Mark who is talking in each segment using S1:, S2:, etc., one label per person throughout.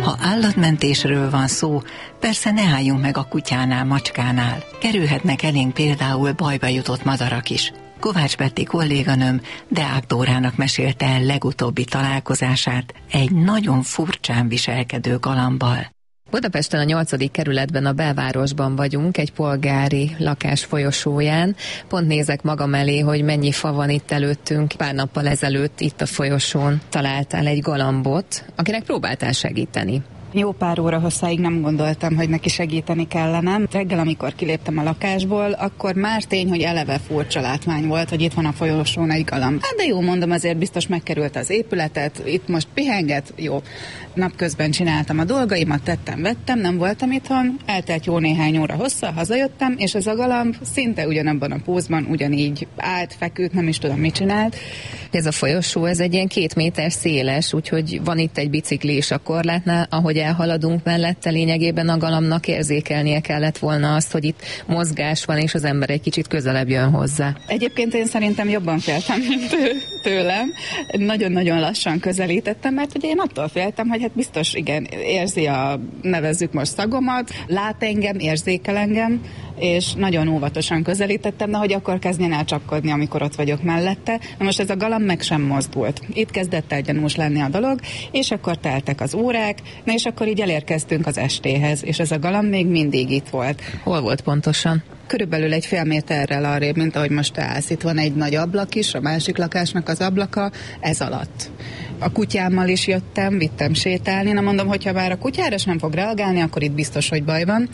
S1: Ha állatmentésről van szó, persze ne álljunk meg a kutyánál, macskánál. Kerülhetnek elénk például bajba jutott madarak is. Kovács Betti kolléganőm Deák Dórának mesélte el legutóbbi találkozását egy nagyon furcsán viselkedő galambbal.
S2: Budapesten a 8. kerületben, a belvárosban vagyunk, egy polgári lakás folyosóján. Pont nézek magam elé, hogy mennyi fa van itt előttünk. Pár nappal ezelőtt itt a folyosón találtál egy galambot, akinek próbáltál segíteni.
S3: Jó pár óra hosszáig nem gondoltam, hogy neki segíteni kellene. Reggel, amikor kiléptem a lakásból, akkor már tény, hogy eleve furcsa látvány volt, hogy itt van a folyosón egy galamb. Hát de jó, mondom, azért biztos megkerült az épületet, itt most pihenget, jó. Napközben csináltam a dolgaimat, vettem, nem voltam itthon, eltelt jó néhány óra hossza, hazajöttem, és ez a galamb szinte ugyanabban a pózban, ugyanígy állt, feküdt, nem is tudom, mit csinált.
S2: Ez a folyosó, ez egy ilyen 2 méter széles, úgyhogy van itt egy bicikli is a korlátnál, ahogy elhaladunk mellette, lényegében a galambnak érzékelnie kellett volna azt, hogy itt mozgás van, és az ember egy kicsit közelebb jön hozzá.
S3: Egyébként én szerintem jobban féltem, mint tőlem. Nagyon-nagyon lassan közelítettem, mert ugye én attól féltem, hogy hát biztos igen, érzi a, nevezzük most szagomat, lát engem, érzékel engem, és nagyon óvatosan közelítettem, de hogy akkor kezdjen el csapkodni, amikor ott vagyok mellette. Na most ez a galamb meg sem mozdult. Itt kezdett el gyanús lenni a dolog, és akkor teltek az órák, na és akkor így elérkeztünk az estéhez, és ez a galamb még mindig itt volt.
S2: Hol volt pontosan?
S3: Körülbelül egy fél méterrel arrébb, mint ahogy most állsz. Itt van egy nagy ablak is, a másik lakásnak az ablaka, ez alatt. A kutyámmal is jöttem, vittem sétálni, na mondom, hogyha már a kutyára sem fog reagálni, akkor itt biztos, hogy baj van.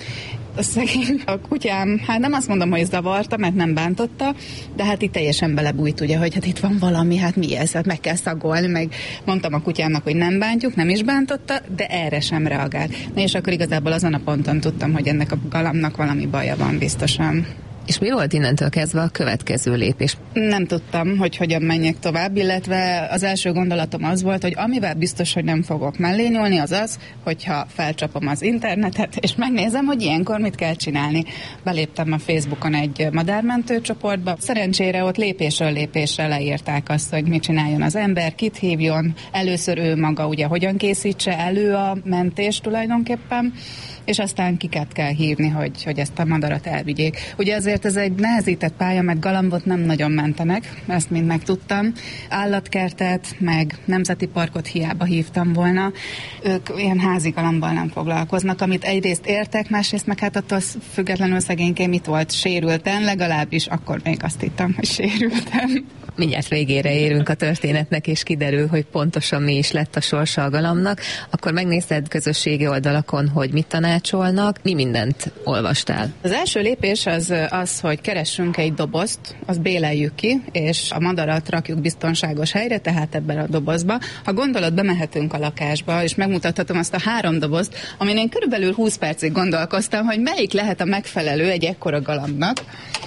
S3: A kutyám, hát nem azt mondom, hogy zavarta, mert nem bántotta, de hát itt teljesen belebújt, ugye, hogy hát itt van valami, hát mi ez, hát meg kell szagolni, meg mondtam a kutyámnak, hogy nem bántjuk, nem is bántotta, de erre sem reagált. Na és akkor igazából azon a ponton tudtam, hogy ennek a galambnak valami baja van biztosan.
S2: És mi volt innentől kezdve a következő lépés?
S3: Nem tudtam, hogy hogyan menjek tovább, illetve az első gondolatom az volt, hogy amivel biztos, hogy nem fogok mellé nyúlni, az az, hogyha felcsapom az internetet, és megnézem, hogy ilyenkor mit kell csinálni. Beléptem a Facebookon egy madármentő csoportba. Szerencsére ott lépésről lépésre leírták azt, hogy mit csináljon az ember, kit hívjon, először ő maga, ugye hogyan készítse elő a mentést tulajdonképpen, és aztán kiket kell hívni, hogy ezt a madarat elvigyék. Ugye azért ez egy nehezített pálya, mert galambot nem nagyon mentenek, ezt mind megtudtam. Állatkertet, meg nemzeti parkot hiába hívtam volna. Ők ilyen házi galambbal nem foglalkoznak, amit egyrészt értek, másrészt meg hát attól függetlenül szegénykém itt volt, sérülten, legalábbis akkor még azt hittem, hogy sérültem.
S2: Mindjárt végére érünk a történetnek, és kiderül, hogy pontosan mi is lett a sorsa a galambnak. Akkor megnézted közösségi oldalakon, hogy mit tanácsolnak, mi mindent olvastál?
S3: Az első lépés az, hogy keressünk egy dobozt, azt béleljük ki, és a madarat rakjuk biztonságos helyre, tehát ebben a dobozba. Ha gondolod, bemehetünk a lakásba, és megmutathatom azt a 3 dobozt, amin én körülbelül 20 percig gondolkoztam, hogy melyik lehet a megfelelő egy ekkora galambnak.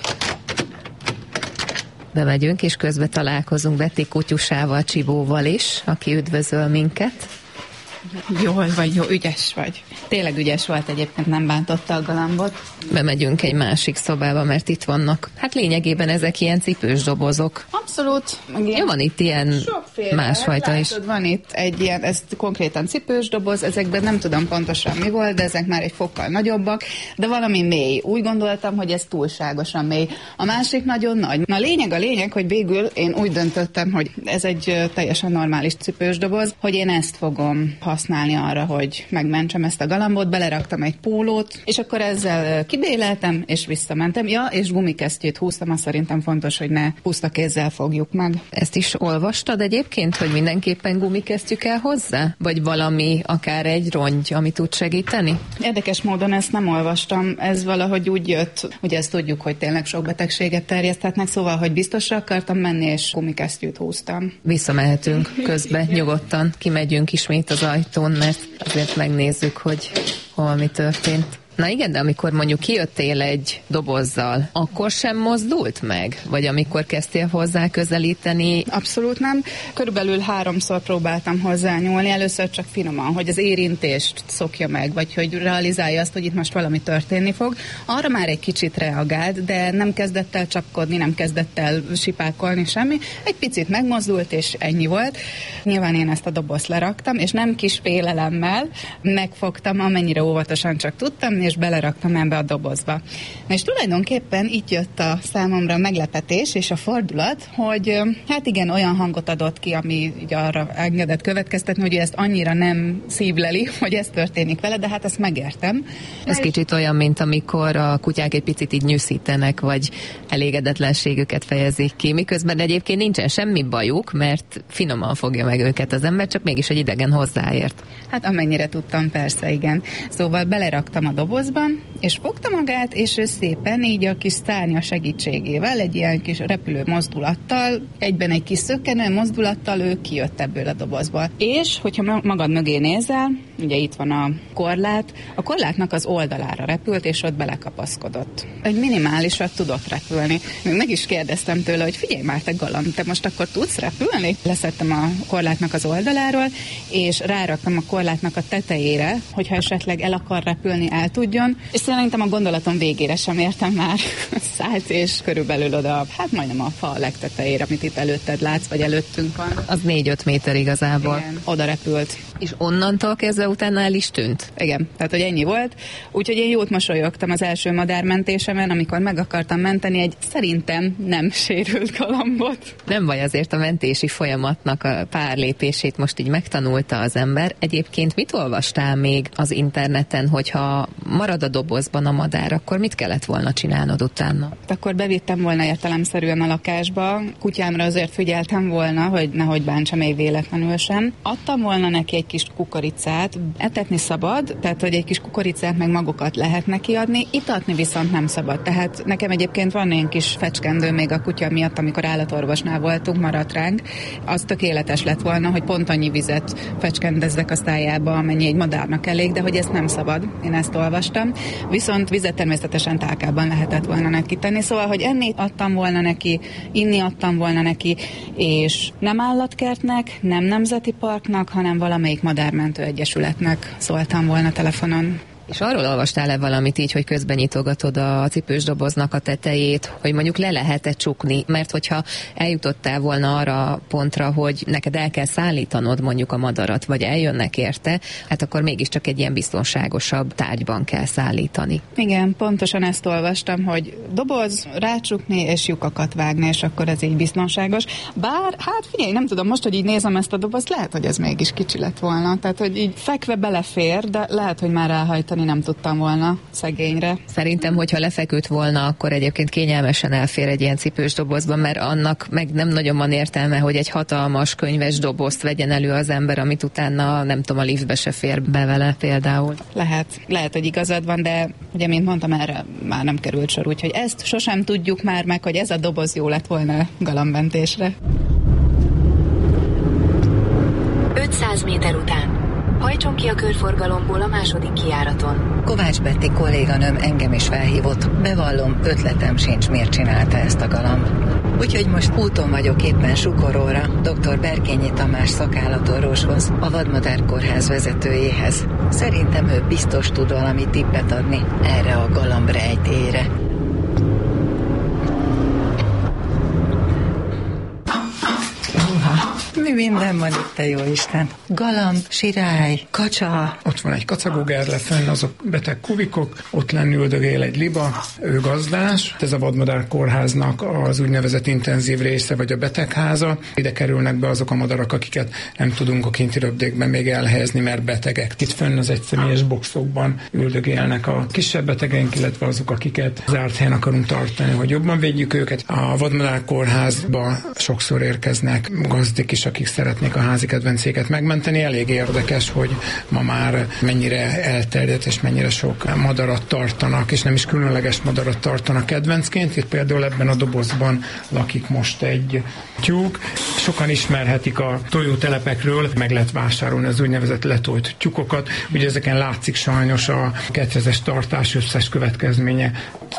S2: Bemegyünk, és közben találkozunk Betty kutyusával, Csibóval is, aki üdvözöl minket.
S3: Jól vagy, jó, ügyes vagy. Tényleg ügyes volt egyébként, nem bántotta a galambot.
S2: Bemegyünk egy másik szobába, mert itt vannak, hát lényegében ezek ilyen cipős dobozok.
S3: Abszolút.
S2: Ja, van itt ilyen másfajta is.
S3: Van itt egy ilyen, ez konkrétan cipős doboz, ezekben nem tudom pontosan mi volt, de ezek már egy fokkal nagyobbak, de valami mély. Úgy gondoltam, hogy ez túlságosan mély. A másik nagyon nagy. Na a lényeg, hogy végül én úgy döntöttem, hogy ez egy teljesen normális cipős doboz, hogy én ezt fogom használni arra, hogy megmentsem ezt a galambot, beleraktam egy pólót, és akkor ezzel kibéleltem, és visszamentem. Ja, és gumikesztyűt húztam, azt szerintem fontos, hogy ne puszta kézzel fogjuk meg.
S2: Ezt is olvastad egyébként, hogy mindenképpen gumikesztyű kell hozzá? Vagy valami, akár egy rongy, ami tud segíteni?
S3: Érdekes módon ezt nem olvastam, ez valahogy úgy jött, ugye ezt tudjuk, hogy tényleg sok betegséget terjeszthetnek, szóval, hogy biztosra akartam menni, és gumikesztyűt húztam.
S2: Visszamehetünk közbe, nyugodtan kimegyünk ismét az ajtón, mert azért megnézzük, hogy hol mi történt. Na igen, de amikor mondjuk kijöttél egy dobozzal, akkor sem mozdult meg? Vagy amikor kezdtél hozzá közelíteni?
S3: Abszolút nem. Körülbelül 3-szor próbáltam hozzányúlni, először csak finoman, hogy az érintést szokja meg, vagy hogy realizálja azt, hogy itt most valami történni fog. Arra már egy kicsit reagált, de nem kezdett el csapkodni, nem kezdett el sipákolni semmi. Egy picit megmozdult, és ennyi volt. Nyilván én ezt a dobozt leraktam, és nem kis félelemmel megfogtam, amennyire óvatosan csak tudtam, és beleraktam ebbe a dobozba. Na és tulajdonképpen itt jött a számomra a meglepetés és a fordulat, hogy hát igen, olyan hangot adott ki, ami így arra engedett következtetni, hogy ezt annyira nem szívleli, hogy ez történik vele, de hát ezt megértem.
S2: Ez kicsit olyan, mint amikor a kutyák egy picit így nyűszítenek, vagy elégedetlenségüket fejezik ki, miközben egyébként nincsen semmi bajuk, mert finoman fogja meg őket az ember, csak mégis egy idegen hozzáért.
S3: Hát amennyire tudtam, persze, igen. Szóval beleraktam a dobozban, és fogta magát, és ő szépen így a kis szárnya segítségével, egy ilyen kis repülő mozdulattal, egyben egy kis szökkenő mozdulattal ő kijött ebből a dobozból. És, hogyha magad mögé nézel, ugye itt van a korlátnak az oldalára repült, és ott belekapaszkodott. Egy minimálisat tudott repülni. Meg is kérdeztem tőle, hogy figyelj már, te galamb, te most akkor tudsz repülni? Leszettem a korlátnak az oldaláról, és ráraktam a korlátnak a tetejére, hogyha esetleg el akar repülni, el tudjon. És szerintem a gondolatom végére sem értem már. Szállt, és körülbelül oda, hát majdnem a fa legtetejére, amit itt előtted látsz, vagy előttünk van.
S2: Az 4-5 méter igazából.
S3: Igen, oda repült.
S2: És onnantól kezdve utána el is tűnt?
S3: Igen, tehát hogy ennyi volt. Úgyhogy én jót mosolyogtam az első madármentésemen, amikor meg akartam menteni egy szerintem nem sérült galambot.
S2: Nem baj, azért a mentési folyamatnak a pár lépését most így megtanulta az ember. Egyébként mit olvastál még az interneten, hogyha marad a dobozban a madár, akkor mit kellett volna csinálnod utána?
S3: Akkor bevittem volna értelemszerűen a lakásba. Kutyámra azért figyeltem volna, hogy nehogy bántsa még véletlenül sem. Adtam volna neki egy kis kukoricát. Etetni szabad, tehát hogy egy kis kukoricát meg magokat lehet neki adni, itatni viszont nem szabad. Tehát nekem egyébként van ilyen kis fecskendő még a kutya miatt, amikor állatorvosnál voltunk, maradt ránk. Az tökéletes lett volna, hogy pont annyi vizet fecskendezzek a szájába, amennyi egy madárnak elég, de hogy ezt nem szabad. Én ezt olvastam. Viszont vizet természetesen tálkában lehetett volna neki tenni. Szóval, hogy enni adtam volna neki, inni adtam volna neki, és nem állatkertnek, nem nemzeti parknak, hanem valamelyik madármentő egyesületnek szóltam volna telefonon.
S2: És arról olvastál-e valamit így, hogy közben nyitogatod a cipős doboznak a tetejét, hogy mondjuk le lehet-e csukni? Mert hogyha eljutottál volna arra a pontra, hogy neked el kell szállítanod mondjuk a madarat, vagy eljönnek érte, hát akkor mégiscsak egy ilyen biztonságosabb tárgyban kell szállítani.
S3: Igen, pontosan ezt olvastam, hogy doboz, rácsukni és lyukakat vágni, és akkor ez így biztonságos. Bár, hát figyelj, nem tudom, most, hogy így nézem ezt a dobozt, lehet, hogy ez mégis kicsi lett volna. Tehát, hogy így fekve belefér, de lehet, hogy már elhajtani nem tudtam volna szegényre.
S2: Szerintem, hogyha lefeküdt volna, akkor egyébként kényelmesen elfér egy ilyen cipős dobozban, mert annak meg nem nagyon van értelme, hogy egy hatalmas könyves dobozt vegyen elő az ember, amit utána nem tudom, a liftbe se fér be vele például.
S3: Lehet, hogy igazad van, de ugye, mint mondtam, erre már nem került sor, úgyhogy ezt sosem tudjuk már meg, hogy ez a doboz jó lett volna galambmentésre.
S4: 500 méter után hajtson ki a körforgalomból a második kijáraton.
S1: Kovács Betti kolléganőm engem is felhívott. Bevallom, ötletem sincs, miért csinálta ezt a galamb. Úgyhogy most úton vagyok éppen Sukoróra, dr. Berkényi Tamás szakállatorvoshoz, a Vadmadár Kórház vezetőjéhez. Szerintem ő biztos tud valami tippet adni erre a galamb rejtélyre. Mi minden van itt, te jó Isten? Galamb, sirály, kacsa.
S5: Ott van egy kacagógerle fenn, azok beteg kuvikok, ott lenn üldögél egy liba, ő gazdás. Ez a Vadmadár Kórháznak az úgynevezett intenzív része, vagy a betegháza. Ide kerülnek be azok a madarak, akiket nem tudunk a kinti röpdékben még elhelyezni, mert betegek. Itt fenn az egyszemélyes boxokban üldögélnek a kisebb betegeink, illetve azok, akiket zárt helyen akarunk tartani, hogy jobban védjük őket. A Vadmadár Kórházba sokszor érkeznek gazdik is, akik akik szeretnék a házi kedvencéket megmenteni. Elég érdekes, hogy ma már mennyire elterjedt és mennyire sok madarat tartanak, és nem is különleges madarat tartanak kedvencként. Itt például ebben a dobozban lakik most egy tyúk. Sokan ismerhetik a tojótelepekről, meg lehet vásárolni az úgynevezett letolt tyúkokat. Ugye ezeken látszik sajnos a ketrezes tartás összes következménye,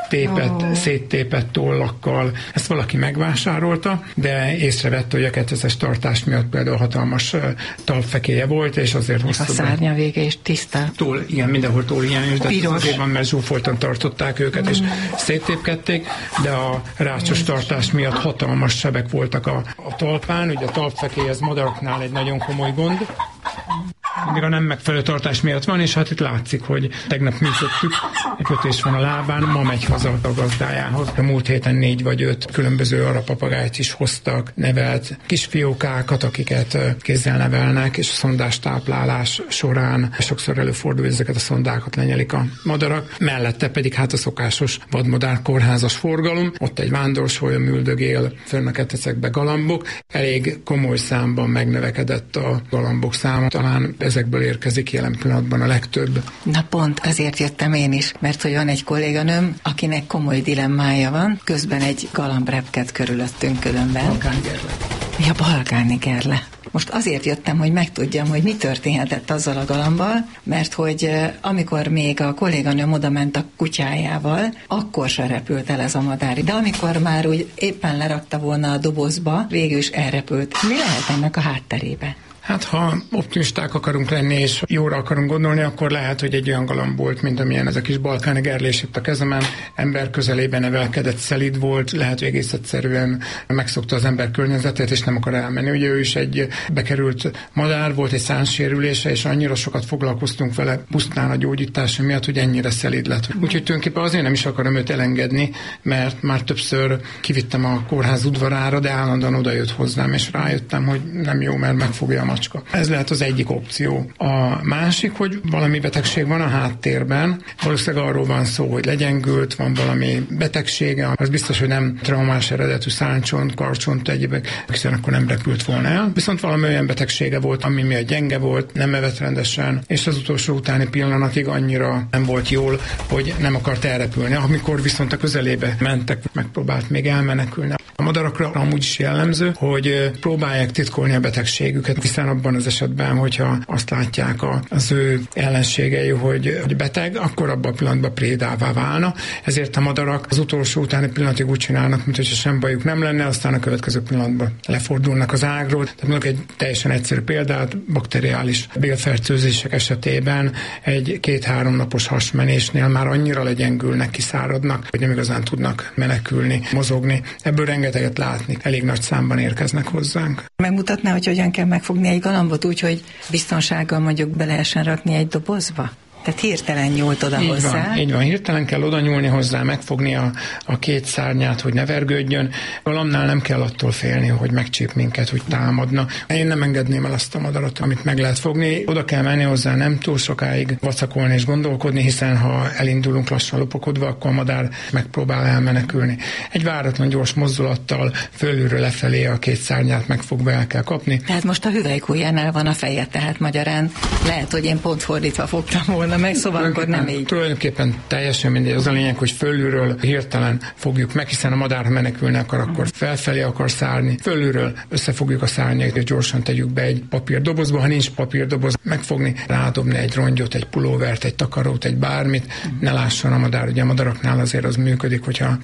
S5: széttépett tollakkal. Ezt valaki megvásárolta, de észrevette, hogy a ketrezes tartás miatt például hatalmas talpfekéje volt, és azért hozta
S1: a szárnya vége is tiszta.
S5: Igen, mindenhol hiányos, de ez azért van, mert zsúfoltan tartották őket, és széttépkedték, de a rácsos tartás miatt hatalmas sebek voltak a talpán. Ugye a talpfekély az madaraknál egy nagyon komoly gond, még a nem megfelelő tartás miatt van, és hát itt látszik, hogy tegnap működtük, egy kötés van a lábán, ma megy haza a gazdájához. A múlt héten 4 vagy 5 különböző arapapagájt is hoztak, nevelt kisfiókákat, akiket kézzel nevelnek, és a szondás táplálás során sokszor előfordul, hogy ezeket a szondákat lenyelik a madarak. Mellette pedig hát a szokásos vadmadár kórházas forgalom, ott egy vándorsolya üldögél, fönnek ezekbe galambok, elég komoly számban megnövekedett a galambok száma, talán ezekből érkezik jelen pillanatban a legtöbb.
S1: Na pont, ezért jöttem én is, mert hogy van egy kolléganőm, akinek komoly dilemmája van, közben egy galamb repked körülöttünk különben.
S5: Balkánigerle.
S1: Ja, balkánigerle. Most azért jöttem, hogy megtudjam, hogy mi történhetett azzal a galambbal, mert hogy amikor még a kolléganőm oda ment a kutyájával, akkor se repült el ez a madár. De amikor már úgy éppen lerakta volna a dobozba, végül is elrepült. Mi lehet ennek a hátterébe?
S5: Hát, ha optimisták akarunk lenni, és jóra akarunk gondolni, akkor lehet, hogy egy olyan galamb volt, mint amilyen ez a kis balkánigerlés itt a kezemen, ember közelében nevelkedett, szelíd volt, lehet, hogy egész egyszerűen megszokta az ember környezetét, és nem akar elmenni. Ugye ő is egy bekerült madár, volt egy szánsérülése, és annyira sokat foglalkoztunk vele pusztán a gyógyítása miatt, hogy ennyire szelíd lett. Úgyhogy tulajdonképpen azért nem is akarom őt elengedni, mert már többször kivittem a kórház udvarára, de állandóan odajött hozzám, és rájöttem, hogy nem jó, mert megfogja a macska. Ez lehet az egyik opció. A másik, hogy valami betegség van a háttérben, valószínűleg arról van szó, hogy legyengült, van valami betegsége, az biztos, hogy nem traumás eredetű száncsont, karcsont, egyébek, hiszen akkor nem repült volna el. Viszont valami olyan betegsége volt, ami miatt gyenge volt, nem evett rendesen, és az utolsó utáni pillanatig annyira nem volt jól, hogy nem akart elrepülni. Amikor viszont a közelébe mentek, megpróbált még elmenekülni. A madarakra amúgy is jellemző, hogy próbálják titkolni a betegségüket, hiszen abban az esetben, hogyha azt látják az ő ellenségei, hogy beteg, akkor abban a pillanatban prédává válna. Ezért a madarak az utolsó utáni pillanatig úgy csinálnak, mintha sem bajuk nem lenne, aztán a következő pillanatban lefordulnak az ágról. Tehát mondok egy teljesen egyszerű példát, bakteriális bélfertőzések esetében egy 2-3 napos hasmenésnél már annyira legyengülnek, kiszáradnak, hogy nem igazán tudnak menekülni, mozogni. Ebből rengeteget látni. Elég nagy számban érkeznek hozzánk.
S1: Megmutatná, hogy hogyan kell megfogni egy galambot úgy, hogy biztonsággal mondjuk be lehessen rakni egy dobozba? Tehát hirtelen nyúlt oda hozzá.
S5: Így van, hirtelen kell oda nyúlni hozzá, megfogni a két szárnyát, hogy ne vergődjön. Galambnál nem kell attól félni, hogy megcsíp minket, hogy támadna. Én nem engedném el azt a madarat, amit meg lehet fogni. Oda kell menni hozzá, nem túl sokáig vacakolni és gondolkodni, hiszen ha elindulunk lassan lopakodva, akkor a madár megpróbál elmenekülni. Egy váratlan gyors mozdulattal fölülről lefelé a két szárnyát megfogva el kell kapni.
S1: Tehát most a hüvelykujjánál van a feje, tehát magyarán lehet, hogy én pont fordítva fogtam volna meg, szóval akkor nem így.
S5: Tulajdonképpen teljesen mindegy. Az a lényeg, hogy fölülről hirtelen fogjuk meg, hiszen a madár, ha menekülni akar, akkor felfelé akar szárni. Fölülről összefogjuk a szárnyait, és gyorsan tegyük be egy papírdobozba. Ha nincs papírdoboz, megfogni, rádobni egy rongyot, egy pulóvert, egy takarót, egy bármit, ne lásson a madár. Ugye a madaraknál azért az működik, hogyha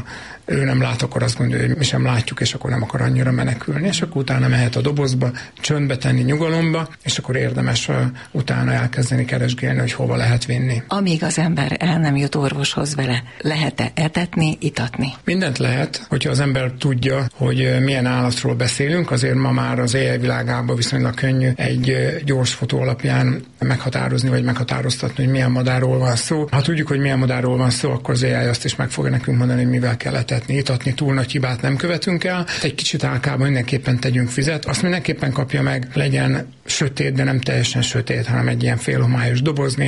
S5: ő nem lát, akkor azt gondolja, hogy mi sem látjuk, és akkor nem akar annyira menekülni, és akkor utána mehet a dobozba, csöndbe tenni, nyugalomba, és akkor érdemes utána elkezdeni keresgélni, hogy hova lehet vinni.
S1: Amíg az ember el nem jut orvoshoz vele, lehet-e etetni, itatni?
S5: Mindent lehet, hogyha az ember tudja, hogy milyen állatról beszélünk, azért ma már az AI világában viszonylag könnyű egy gyors fotó alapján meghatározni, vagy meghatároztatni, hogy milyen madárról van szó. Ha tudjuk, hogy milyen madárról van szó, akkor az AI azt is meg fogja nekünk mondani, hogy mivel kell etetni, itatni, túl nagy hibát nem követünk el. Egy kicsit álkában mindenképpen tegyünk vizet, azt mindenképpen kapja meg, legyen sötét, de nem teljesen sötét, hanem egy ilyen félhomályos doboz, néhány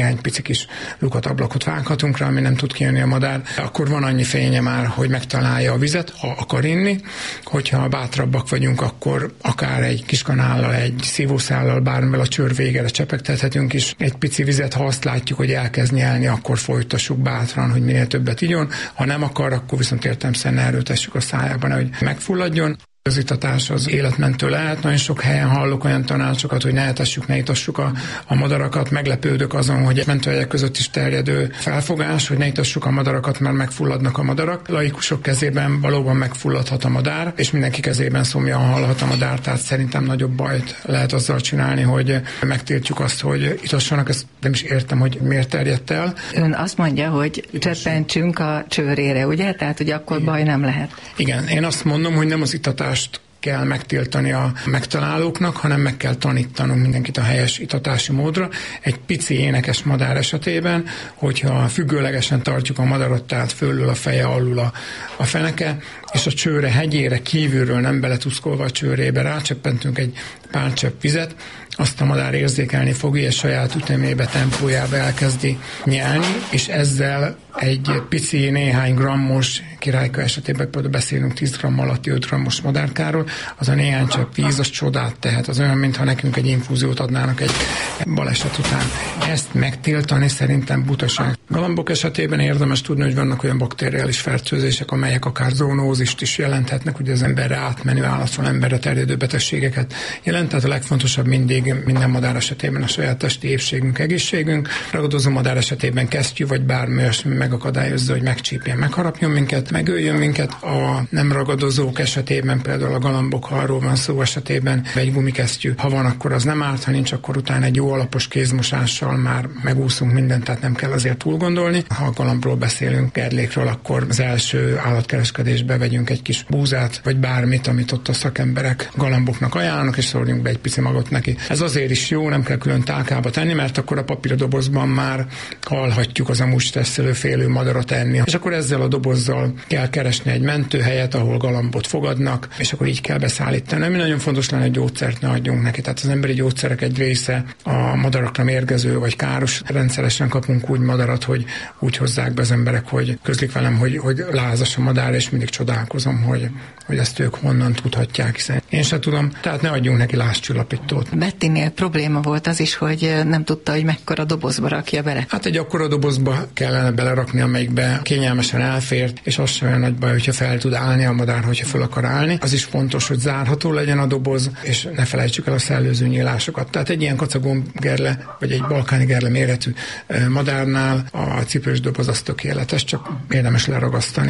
S5: néhány pici kis lukat, ablakot vághatunk rá, ami nem tud kijönni a madár, akkor van annyi fénye már, hogy megtalálja a vizet, ha akar inni. Hogyha bátrabbak vagyunk, akkor akár egy kis kanállal, egy szívószállal, bármivel a csőr végére csepegtethetünk is egy pici vizet, ha azt látjuk, hogy elkezd nyelni, akkor folytassuk bátran, hogy minél többet igyon. Ha nem akar, akkor viszont értelemszerűen erőltessük a szájában, hogy megfulladjon. Az itatás az életmentő lehet. Nagyon sok helyen hallok olyan tanácsokat, hogy ne etessük, ne itassuk a madarakat. Meglepődök azon, hogy mentőhelyek között is terjedő felfogás, hogy ne itassuk a madarakat, mert megfulladnak a madarak. Laikusok kezében valóban megfulladhat a madár, és mindenki kezében szomjan halhat a madár, tehát szerintem nagyobb bajt lehet azzal csinálni, hogy megtiltjuk azt, hogy itassanak. Ezt nem is értem, hogy miért terjedt el.
S1: Ön azt mondja, hogy cseppentsünk a csőrére, ugye? Tehát, hogy akkor baj nem lehet.
S5: Igen, én azt mondom, hogy nem az itatás kell megtiltani a megtalálóknak, hanem meg kell tanítanunk mindenkit a helyes itatási módra. Egy pici énekes madár esetében, hogyha függőlegesen tartjuk a madarat, tehát fölül a feje, alul a feneke, és a csőre hegyére kívülről nem beletuszkolva a csőrébe rácseppentünk egy pár csepp vizet, azt a madár érzékelni fogja, és saját ütemébe, tempójába elkezdi nyelni, és ezzel egy pici, néhány grammos, királyka esetében például beszélünk 10 gramm alatti 5 grammos madárkáról, az a néhány csepp víz, az csodát tehet. Az olyan, mintha nekünk egy infúziót adnának egy baleset után. Ezt megtiltani szerintem butaság. Galambok esetében érdemes tudni, hogy vannak olyan bakteriális fertőzések, amelyek akár zoonózist is jelenthetnek, ugye az emberre átmenő állatról emberre terjedő betegségeket jelent. Tehát a legfontosabb mindig minden madár esetében a saját testi épségünk, egészségünk. Ragadozó madár esetében kesztyű vagy bármi olyasmi megakadályozza, hogy megcsípjen, megharapjon minket, megöljön minket. A nem ragadozók esetében, például a galambok, ha arról van szó esetében, egy gumikesztyű, ha van, akkor az nem árt, ha nincs, akkor utána egy jó alapos kézmosással már megúszunk mindent, tehát nem kell azért túl gondolni. Ha a galambról beszélünk, gerlékről, akkor az első állatkereskedésbe vegyünk egy kis búzát, vagy bármit, amit ott a szakemberek galamboknak ajánlanak, és szórjunk be egy pici magot neki. Ez azért is jó, nem kell külön tálkába tenni, mert akkor a papírdobozban már hallhatjuk az amúgy stresszelő félő madarat enni. És akkor ezzel a dobozzal kell keresni egy mentőhelyet, ahol galambot fogadnak, és akkor így kell beszállítani. Ami nagyon fontos lenne, hogy gyógyszert ne adjunk neki. Tehát az emberi gyógyszerek egy része a madarakra mérgező vagy káros. Rendszeresen kapunk úgy madarat, hogy úgy hozzák be az emberek, hogy közlik velem, hogy lázas a madár, és mindig csodálkozom, hogy ezt ők honnan tudhatják, hiszen én sem tudom. Tehát ne adjunk neki lázcsillapítót.
S1: Bettinél probléma volt az is, hogy nem tudta, hogy mekkora dobozba rakja bele.
S5: Hát egy akkora dobozba kellene belerakni, amelyikbe kényelmesen elfért, és az sem olyan nagy baj, hogyha fel tud állni a madár, hogyha fel akar állni. Az is fontos, hogy zárható legyen a doboz, és ne felejtsük el a szellőző nyílásokat. Tehát egy ilyen kacagomgerle, vagy egy balkáni gerle méretű madárnál a cipős doboz az tökéletes, csak érdemes leragasztani.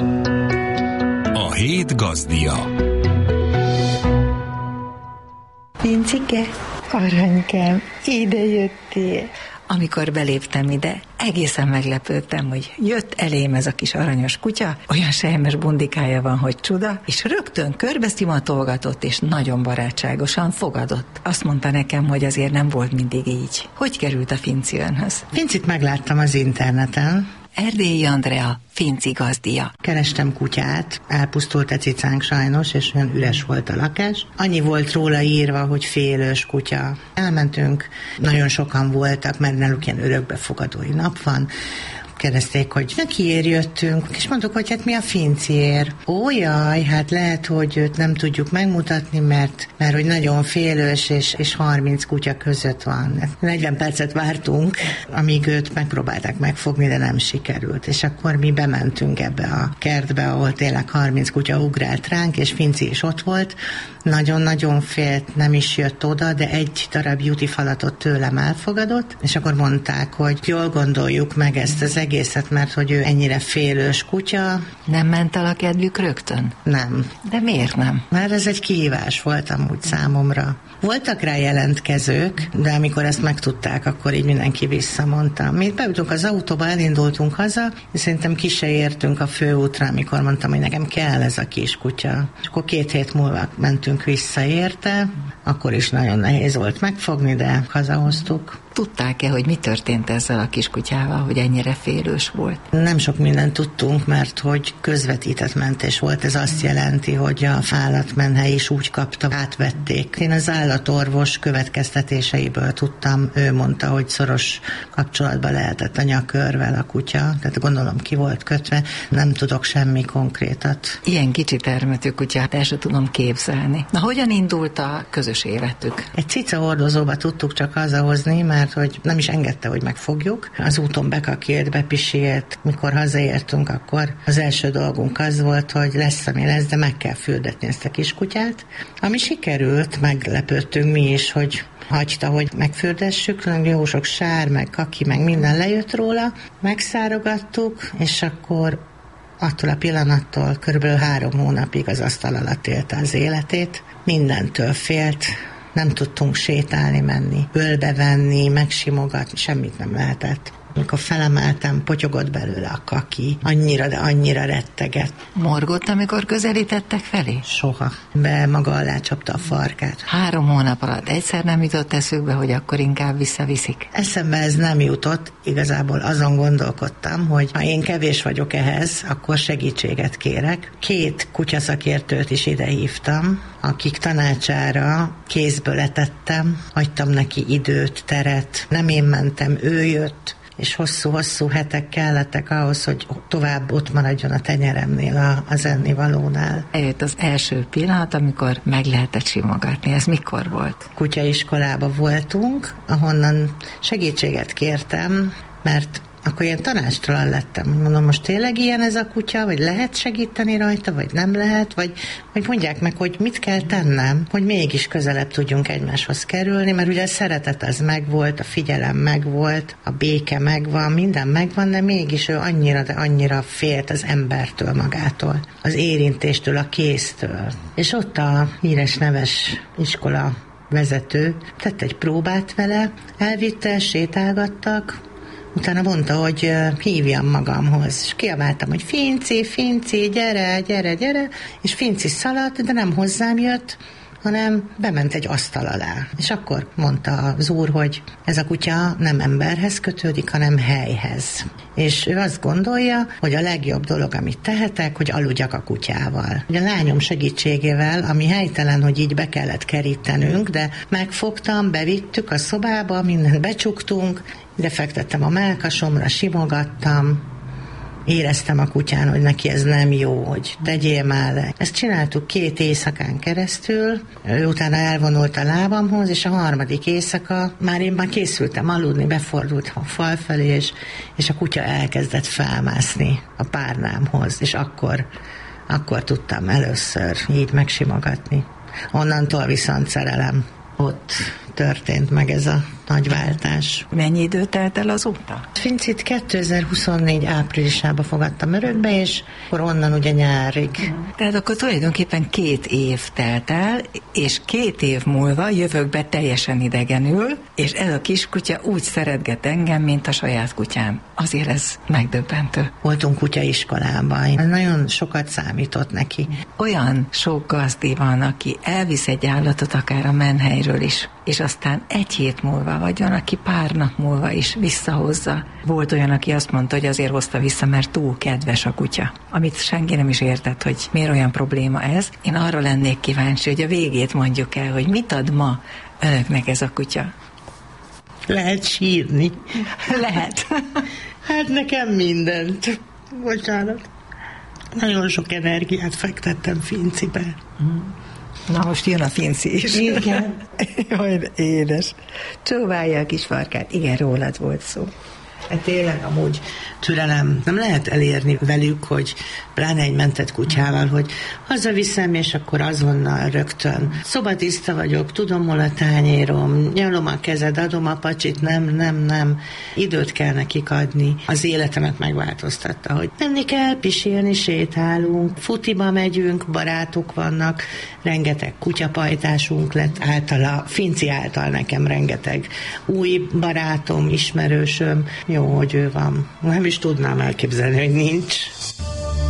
S6: A hét gazdia.
S7: Pincike, aranykám, ide jöttél.
S1: Amikor beléptem ide, egészen meglepődtem, hogy jött elém ez a kis aranyos kutya, olyan sejmes bundikája van, hogy csuda, és rögtön körbeszimatolgatott, és nagyon barátságosan fogadott. Azt mondta nekem, hogy azért nem volt mindig így. Hogy került a Finci önhöz?
S7: Fincit megláttam az interneten.
S1: Erdélyi Andrea, Finci gazdia.
S7: Kerestem kutyát, elpusztult a cicánk sajnos, és olyan üres volt a lakás. Annyi volt róla írva, hogy félős kutya. Elmentünk, nagyon sokan voltak, mert náluk ilyen örökbefogadói nap van. Kérdezték, hogy kiért jöttünk, és mondtuk, hogy hát mi a Finciért. Ó, jaj, hát lehet, hogy őt nem tudjuk megmutatni, mert hogy nagyon félős, és 30 kutya között van. 40 percet vártunk, amíg őt megpróbálták megfogni, de nem sikerült. És akkor mi bementünk ebbe a kertbe, ahol tényleg 30 kutya ugrált ránk, és Finci is ott volt. Nagyon-nagyon félt, nem is jött oda, de egy darab jutifalatot tőlem elfogadott, és akkor mondták, hogy jól gondoljuk meg ezt az egészet, mert hogy ő ennyire félős kutya.
S1: Nem ment el a kedvük rögtön?
S7: Nem.
S1: De miért nem?
S7: Mert ez egy kihívás volt amúgy számomra. Voltak rá jelentkezők, de amikor ezt megtudták, akkor így mindenki visszamondta. Mi beütünk az autóba, elindultunk haza, és szerintem ki se értünk a főútra, amikor mondtam, hogy nekem kell ez a kis kutya. És akkor 2 hét múlva mentünk vissza érte, akkor is nagyon nehéz volt megfogni, de hazahoztuk.
S1: Tudták-e, hogy mi történt ezzel a kiskutyával, hogy ennyire félős volt?
S7: Nem sok mindent tudtunk, mert hogy közvetített mentés volt. Ez azt jelenti, hogy a állatmenhely is úgy kapta, átvették. Én az állatorvos következtetéseiből tudtam, ő mondta, hogy szoros kapcsolatban lehetett a nyakörvel a kutya, tehát gondolom ki volt kötve, nem tudok semmi konkrétat.
S1: Ilyen kicsi termetű kutyát el sem tudom képzelni. Na, hogyan indult a közös életük?
S7: Egy cica hordozóba tudtuk csak hazahozni, mert hogy nem is engedte, hogy megfogjuk. Az úton bekakélt, bepisilt. Mikor hazaértünk, akkor az első dolgunk az volt, hogy lesz, ami lesz, de meg kell fürdetni ezt a kiskutyát. Ami sikerült, meglepődtünk mi is, hogy hagyta, hogy megfürdessük, jó sok sár, meg kaki, meg minden lejött róla. Megszárogattuk, és akkor attól a pillanattól körülbelül 3 hónapig az asztal alatt élte az életét. Mindentől félt, nem tudtunk sétálni, menni, ölbe venni, megsimogatni, semmit nem lehetett. Amikor felemeltem, potyogott belőle a kaki, annyira, de annyira rettegett.
S1: Morgott, amikor közelítettek felé?
S7: Soha. Be maga alá csapta a farkát.
S1: 3 hónap alatt egyszer nem jutott eszükbe, hogy akkor inkább visszaviszik?
S7: Eszembe ez nem jutott, igazából azon gondolkodtam, hogy ha én kevés vagyok ehhez, akkor segítséget kérek. 2 kutyaszakértőt is ide hívtam, akik tanácsára kézből letettem, hagytam neki időt, teret, nem én mentem, ő jött, és hosszú-hosszú hetek kellettek ahhoz, hogy tovább ott maradjon a tenyeremnél, az ennivalónál.
S1: Eljött az első pillanat, amikor meg lehetett simogatni. Ez mikor volt?
S7: Kutyaiskolában voltunk, ahonnan segítséget kértem, mert akkor ilyen tanástalan lettem. Mondom, most tényleg ilyen ez a kutya, vagy lehet segíteni rajta, vagy nem lehet, vagy mondják meg, hogy mit kell tennem, hogy mégis közelebb tudjunk egymáshoz kerülni, mert ugye a szeretet az megvolt, a figyelem megvolt, a béke megvan, minden megvan, de mégis ő annyira, de annyira félt az embertől magától, az érintéstől, a kéztől. És ott a híres neves iskola vezető tett egy próbát vele, elvitte, sétálgattak, utána mondta, hogy hívjam magamhoz, és kiabáltam, hogy Finci, Finci, gyere, gyere, gyere, és Finci szaladt, de nem hozzám jött, hanem bement egy asztal alá. És akkor mondta az úr, hogy ez a kutya nem emberhez kötődik, hanem helyhez. És ő azt gondolja, hogy a legjobb dolog, amit tehetek, hogy aludjak a kutyával. A lányom segítségével, ami helytelen, hogy így be kellett kerítenünk, de megfogtam, bevittük a szobába, mindent becsuktunk, ide fektettem a mellkasomra, simogattam, éreztem a kutyán, hogy neki ez nem jó, hogy tegyél már le. Ezt csináltuk 2 éjszakán keresztül, ő utána elvonult a lábamhoz, és a 3. éjszaka én már készültem aludni, befordult a fal felé, és a kutya elkezdett felmászni a párnámhoz, és akkor tudtam először így megsimogatni. Onnantól viszont szerelem. Ott történt meg ez a nagy váltás.
S1: Mennyi idő telt el azóta?
S7: Fincit 2024 áprilisában fogadtam örökbe, és akkor onnan ugye nyárig.
S1: Tehát akkor tulajdonképpen 2 év telt el, és 2 év múlva jövök be teljesen idegenül, és ez a kiskutya úgy szeretget engem, mint a saját kutyám. Azért ez megdöbbentő.
S7: Voltunk kutyaiskolában. Nagyon sokat számított neki.
S1: Olyan sok gazdi van, aki elvisz egy állatot akár a menhelyről is, és aztán 1 hét múlva, vagy van, aki pár nap múlva is visszahozza. Volt olyan, aki azt mondta, hogy azért hozta vissza, mert túl kedves a kutya. Amit senki nem is értett, hogy miért olyan probléma ez. Én arra lennék kíváncsi, hogy a végét mondjuk el, hogy mit ad ma önöknek ez a kutya.
S7: Lehet sírni.
S1: Lehet.
S7: Hát nekem mindent. Bocsánat. Nagyon sok energiát fektettem Fincibe.
S1: Na most jön a Finci is.
S7: Igen.
S1: Jaj, édes. Csóválja a kis farkát. Igen, rólad volt szó.
S7: Hát tényleg amúgy türelem nem lehet elérni velük, hogy pláne egy mentett kutyával, hogy hazaviszem, és akkor azonnal rögtön szobatiszta vagyok, tudom, hol a tányérom, nyalom a kezed, adom a pacsit, nem. Időt kell nekik adni. Az életemet megváltoztatta, hogy menni kell, pisilni, sétálunk, futiba megyünk, barátok vannak, rengeteg kutyapajtásunk lett általa, Finci által nekem rengeteg új barátom, ismerősöm, jó, hogy ő van. Nem is tudnám elképzelni, hogy nincs.